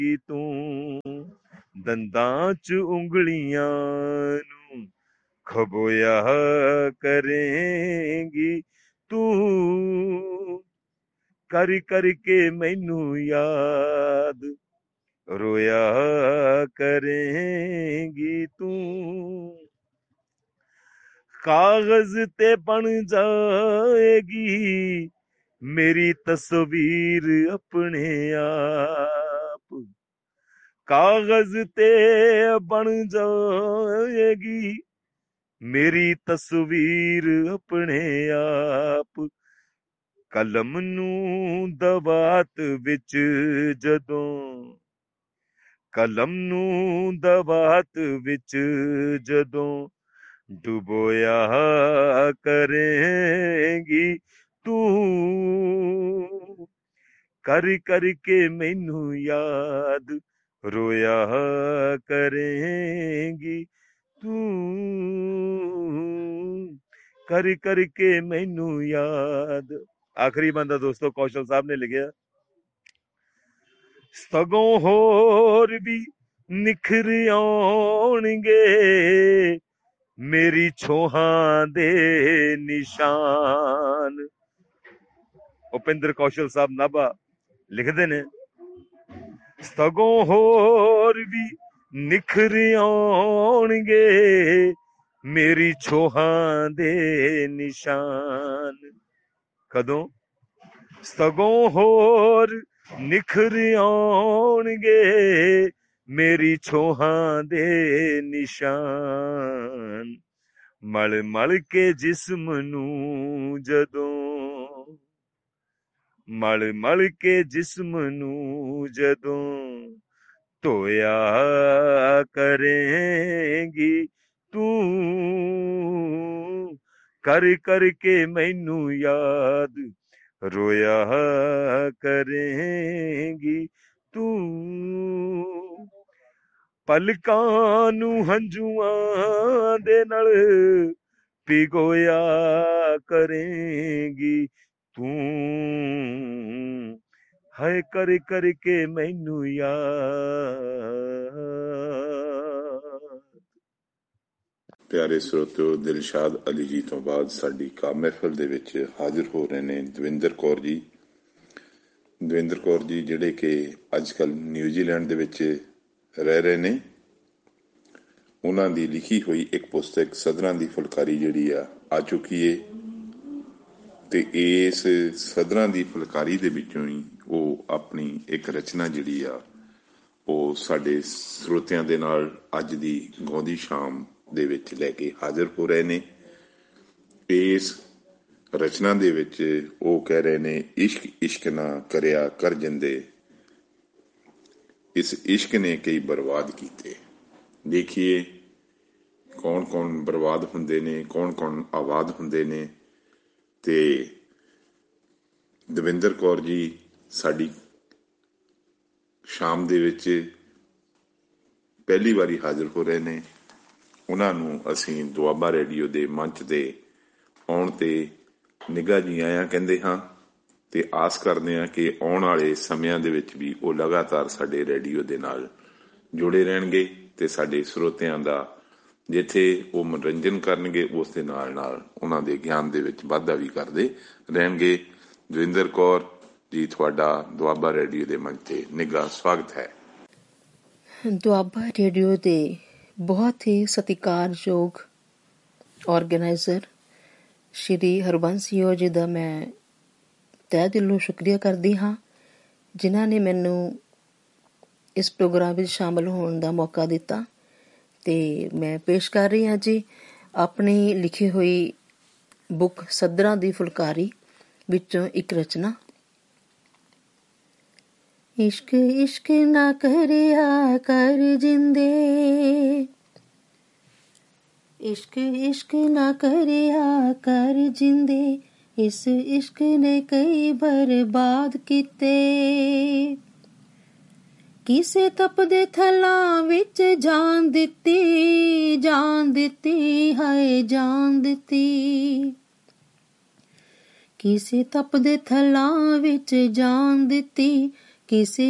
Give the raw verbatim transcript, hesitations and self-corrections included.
ਤੂੰ ਦੰਦਾਂ ਚ ਉਂਗਲੀਆਂ ਨੂੰ ਖਬੋਇਆ ਕਰੇਂਗੀ ਤੂੰ ਕਰ ਕਰਕੇ ਮੈਨੂੰ ਯਾਦ ਰੋਇਆ ਕਰੇਂਗੀ ਤੂੰ ਕਾਗਜ਼ ਤੇ ਬਣ ਜਾਏਗੀ ਮੇਰੀ ਤਸਵੀਰ ਆਪਣੇ ਆਪ ਕਾਗਜ਼ ਤੇ ਬਣ ਜਾਏਗੀ ਮੇਰੀ ਤਸਵੀਰ ਆਪਣੇ ਆਪ ਕਲਮ ਨੂੰ ਦਵਾਤ ਵਿੱਚ ਜਦੋਂ ਕਲਮ ਨੂੰ ਦਵਾਤ ਵਿੱਚ ਜਦੋਂ ਡੁਬੋਇਆ ਕਰੇਂਗੀ ਤੂੰ ਕਰ ਕਰਕੇ ਮੈਨੂੰ ਯਾਦ ਰੋਇਆ ਕਰੇਂਗੀ ਤੂੰ ਕਰ ਕਰਕੇ ਮੈਨੂੰ ਯਾਦ। ਆਖਰੀ ਬੰਦਾ ਦੋਸਤੋ ਕੌਸ਼ਲ ਸਾਹਿਬ ਨੇ ਲਿਖਿਆ ਸਗੋਂ ਹੋਰ ਵੀ ਨਿਖਰ ਆਉਣਗੇ ਮੇਰੀ ਛੋਹਾਂ ਦੇ ਨਿਸ਼ਾਨ। ਉਪਿੰਦਰ ਕੌਸ਼ਲ ਸਾਹਿਬ ਨਾਭਾ ਲਿਖਦੇ ਨੇ ਸਗੋਂ ਹੋਰ ਵੀ ਨਿਖਰ ਆਉਣਗੇ ਮੇਰੀ ਛੋਹਾਂ ਦੇ ਨਿਸ਼ਾਨ ਕਦੋਂ ਸਗੋਂ ਹੋਰ ਨਿਖਰ ਆਉਣਗੇ ਮੇਰੀ ਛੋਹਾਂ ਦੇ ਨਿਸ਼ਾਨ ਮਲ ਮਲ ਕੇ ਜਿਸਮ ਨੂੰ ਜਦੋਂ ਮਲ ਮਲ ਕੇ ਜਿਸਮ ਨੂੰ ਜਦੋਂ ਧੋਇਆ ਕਰੇਂਗੀ ਤੂੰ ਕਰ ਕਰਕੇ ਮੈਨੂੰ ਯਾਦ ਰੋਇਆ ਕਰੇਂਗੀ ਤੂੰ ਪਲਕਾਂ ਨੂੰ ਹੰਝੂਆਂ ਦੇ ਨਾਲ ਭਿਗੋਇਆ ਕਰੇਂਗੀ ਤੂੰ ਹਾਏ ਕਰ ਕਰਕੇ ਮੈਨੂੰ ਯਾਦ। ਪਿਆਰੇ ਸਰੋਤਿਓ, ਦਿਲਸ਼ਾਦ ਅਲੀ ਜੀ ਤੋਂ ਬਾਅਦ ਸਾਡੀ ਕਾ ਮਹਿਫਲ ਦੇ ਵਿੱਚ ਹਾਜ਼ਰ ਹੋ ਰਹੇ ਨੇ ਦਵਿੰਦਰ ਕੌਰ ਜੀ। ਦਵਿੰਦਰ ਕੌਰ ਜੀ ਜਿਹੜੇ ਕਿ ਅੱਜ ਕੱਲ੍ਹ ਨਿਊਜ਼ੀਲੈਂਡ ਦੇ ਵਿੱਚ ਰਹਿ ਰਹੇ ਨੇ, ਉਹਨਾਂ ਦੀ ਲਿਖੀ ਹੋਈ ਇੱਕ ਪੁਸਤਕ ਸਦਰਾਂ ਦੀ ਫੁਲਕਾਰੀ ਜਿਹੜੀ ਆ ਆ ਚੁੱਕੀ ਏ ਤੇ ਇਸ ਸਦਰਾਂ ਦੀ ਫੁਲਕਾਰੀ ਦੇ ਵਿੱਚੋਂ ਹੀ ਉਹ ਆਪਣੀ ਇੱਕ ਰਚਨਾ ਜਿਹੜੀ ਆ ਉਹ ਸਾਡੇ ਸਰੋਤਿਆਂ ਦੇ ਨਾਲ ਅੱਜ ਦੀ ਗਾਉਂਦੀ ਸ਼ਾਮ ਦੇ ਵਿੱਚ ਲੈ ਕੇ ਹਾਜ਼ਰ ਹੋ ਰਹੇ ਨੇ। ਇਸ ਰਚਨਾ ਦੇ ਵਿੱਚ ਉਹ ਕਹਿ ਰਹੇ ਨੇ ਇਸ਼ਕ ਇਸ਼ਕ ਨਾ ਕਰਿਆ ਕਰ ਜਿੰਦੇ ਇਸ ਇਸ਼ਕ ਨੇ ਕਈ ਬਰਬਾਦ ਕੀਤੇ। ਦੇਖੀਏ ਕੌਣ ਕੌਣ ਬਰਬਾਦ ਹੁੰਦੇ ਨੇ, ਕੌਣ ਕੌਣ ਆਬਾਦ ਹੁੰਦੇ ਨੇ। ਤੇ ਦਵਿੰਦਰ ਕੌਰ ਜੀ ਸਾਡੀ ਸ਼ਾਮ ਦੇ ਵਿੱਚ ਪਹਿਲੀ ਵਾਰੀ ਹਾਜ਼ਰ ਹੋ ਰਹੇ ਨੇ। ਉਹਨਾਂ ਨੂੰ ਅਸੀਂ ਦੁਆਬਾ ਰੇਡੀਓ ਦੇ ਮੰਚ ਤੇ ਆਉਣ ਤੇ ਨਿੱਘਾ ਜੀ ਆਇਆਂ ਕਹਿੰਦੇ ਹਾਂ ਤੇ ਆਸ ਕਰਦੇ ਹਾਂ ਕਿ ਆਉਣ ਵਾਲੇ ਸਮਿਆਂ ਦੇ ਵਿੱਚ ਵੀ ਉਹ ਲਗਾਤਾਰ ਸਾਡੇ ਰੇਡੀਓ ਦੇ ਨਾਲ ਜੁੜੇ ਰਹਿਣਗੇ ਤੇ ਸਾਡੇ ਸਰੋਤਿਆਂ ਦਾ ਜਿੱਥੇ ਉਹ ਮਨੋਰੰਜਨ ਕਰਨਗੇ ਉਸ ਦੇ ਨਾਲ ਨਾਲ ਉਹਨਾਂ ਦੇ ਗਿਆਨ ਦੇ ਵਿੱਚ ਵਾਧਾ ਵੀ ਕਰਦੇ ਰਹਿਣਗੇ। ਦਵਿੰਦਰ ਕੌਰ ਜੀ ਤੁਹਾਡਾ ਦੁਆਬਾ ਰੇਡੀਓ ਦੇ ਮੰਚ ਤੇ ਨਿੱਘਾ ਸਵਾਗਤ ਹੈ। ਦੁਆਬਾ ਰੇਡੀਓ ਦੇ ਬਹੁਤ ਹੀ ਸਤਿਕਾਰਯੋਗ ਆਰਗੇਨਾਈਜ਼ਰ ਸ਼੍ਰੀ ਹਰਬੰਸ ਜੀ ਜੀ ਦਾ ਮੈਂ ਤਹਿ ਦਿਲੋਂ ਸ਼ੁਕਰੀਆ ਕਰਦੀ ਹਾਂ, ਜਿਨ੍ਹਾਂ ਨੇ ਮੈਨੂੰ ਇਸ ਪ੍ਰੋਗਰਾਮ ਵਿੱਚ ਸ਼ਾਮਲ ਹੋਣ ਦਾ ਮੌਕਾ ਦਿੱਤਾ। ਤੇ ਮੈਂ ਪੇਸ਼ ਕਰ ਰਹੀ ਹਾਂ ਜੀ ਆਪਣੀ ਲਿਖੀ ਹੋਈ ਬੁੱਕ ਸਦਰਾਂ ਦੀ ਫੁਲਕਾਰੀ ਵਿੱਚੋਂ ਇੱਕ ਰਚਨਾ। ਇਸ਼ਕ ਇਸ਼ਕ ਨਾ ਕਰਿਆ ਕਰ ਜਿੰਦੇ ਇਸ਼ਕ ਇਸ਼ਕ ਨਾ ਕਰਿਆ ਕਰ ਜਿੰਦੇ ਇਸ ਇਸ਼ਕ ਨੇ ਕਈ ਬਰਬਾਦ ਕੀਤੇ। ਕਿਸੇ ਤਪਦੇ ਥਲਾਂ ਵਿੱਚ ਜਾਨ ਦਿੱਤੀ ਜਾਨ ਦਿੱਤੀ ਹਾਏ ਜਾਨ ਦਿੱਤੀ। ਕਿਸੇ ਤਪਦੇ ਥਲਾਂ ਵਿੱਚ ਜਾਨ ਦਿੱਤੀ ਕਿਸੇ